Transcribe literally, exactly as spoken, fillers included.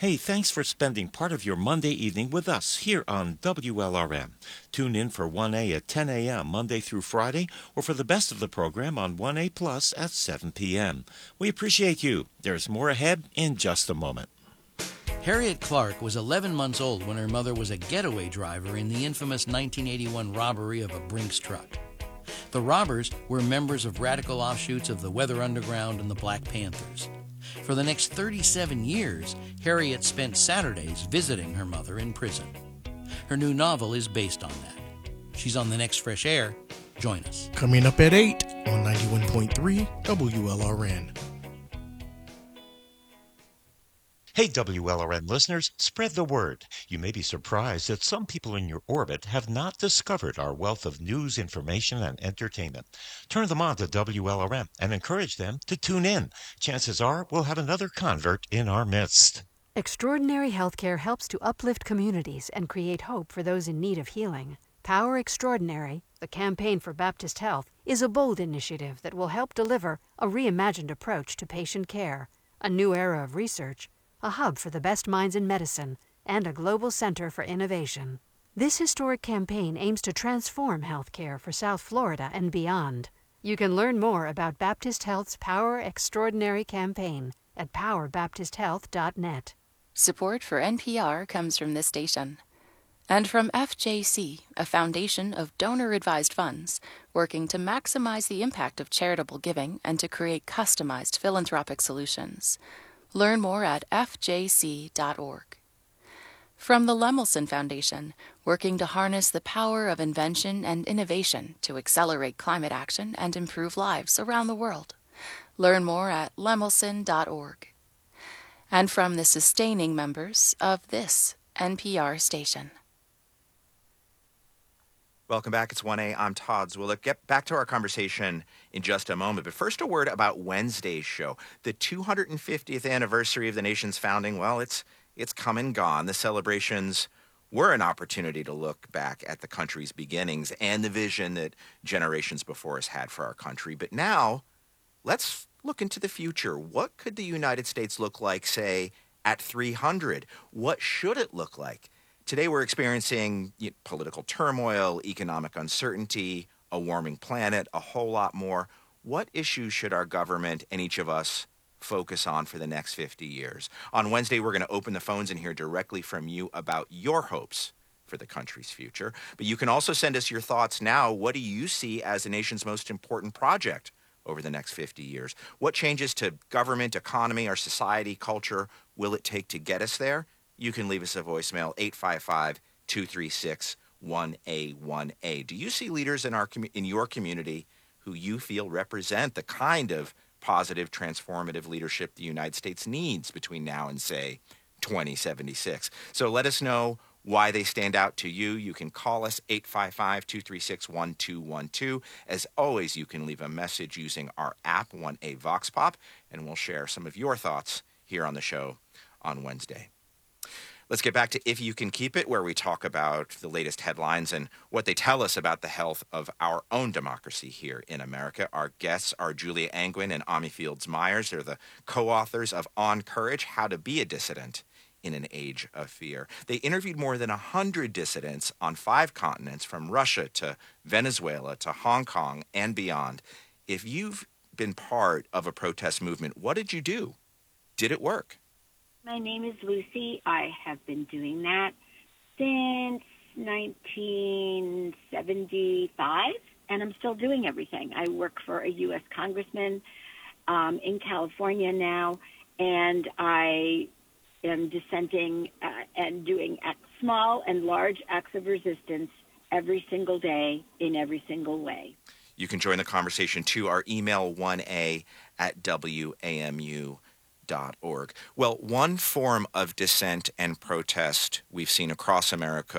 Hey, thanks for spending part of your Monday evening with us here on W L R M. Tune in for one A at ten a.m. Monday through Friday, or for the best of the program on one A Plus at seven p.m. We appreciate you. There's more ahead in just a moment. Harriet Clark was eleven months old when her mother was a getaway driver in the infamous nineteen eighty-one robbery of a Brinks truck. The robbers were members of radical offshoots of the Weather Underground and the Black Panthers. For the next thirty-seven years, Harriet spent Saturdays visiting her mother in prison. Her new novel is based on that. She's on the next Fresh Air. Join us. Coming up at eight on ninety-one point three W L R N. Hey, W L R N listeners, spread the word. You may be surprised that some people in your orbit have not discovered our wealth of news, information, and entertainment. Turn them on to W L R M and encourage them to tune in. Chances are we'll have another convert in our midst. Extraordinary Healthcare helps to uplift communities and create hope for those in need of healing. Power Extraordinary, the campaign for Baptist Health, is a bold initiative that will help deliver a reimagined approach to patient care, a new era of research, a hub for the best minds in medicine, and a global center for innovation. This historic campaign aims to transform healthcare for South Florida and beyond. You can learn more about Baptist Health's Power Extraordinary campaign at power baptist health dot net. Support for N P R comes from this station. And from F J C, a foundation of donor-advised funds working to maximize the impact of charitable giving and to create customized philanthropic solutions. Learn more at f j c dot org. From the Lemelson Foundation, working to harness the power of invention and innovation to accelerate climate action and improve lives around the world. Learn more at lemelson dot org. And from the sustaining members of this N P R station. Welcome back. It's one A. I'm Todd Zwillich. Get back to our conversation in just a moment. But first, a word about Wednesday's show. The two hundred fiftieth anniversary of the nation's founding, well, it's it's come and gone. The celebrations were an opportunity to look back at the country's beginnings and the vision that generations before us had for our country. But now, let's look into the future. What could the United States look like, say, at three hundred? What should it look like? Today we're experiencing you know, political turmoil, economic uncertainty, a warming planet, a whole lot more. What issues should our government and each of us focus on for the next fifty years? On Wednesday, we're going to open the phones and hear directly from you about your hopes for the country's future. But you can also send us your thoughts now. What do you see as the nation's most important project over the next fifty years? What changes to government, economy, our society, culture will it take to get us there? You can leave us a voicemail, eight five five, two three six, one A one A. Do you see leaders in our commu- in your community who you feel represent the kind of positive, transformative leadership the United States needs between now and, say, twenty seventy-six? So let us know why they stand out to you. You can call us, eight five five, two three six, one two one two. As always, you can leave a message using our app, one A Vox Pop, and we'll share some of your thoughts here on the show on Wednesday. Let's get back to If You Can Keep It, where we talk about the latest headlines and what they tell us about the health of our own democracy here in America. Our guests are Julia Angwin and Ami Fields Myers. They're the co-authors of On Courage, How to Be a Dissident in an Age of Fear. They interviewed more than one hundred dissidents on five continents, from Russia to Venezuela to Hong Kong and beyond. If you've been part of a protest movement, what did you do? Did it work? My name is Lucy. I have been doing that since nineteen seventy-five, and I'm still doing everything. I work for a U S congressman um, in California now, and I am dissenting uh, and doing act, small and large acts of resistance every single day in every single way. You can join the conversation too. Our email, one A at W A M U. Dot org. Well, one form of dissent and protest we've seen across America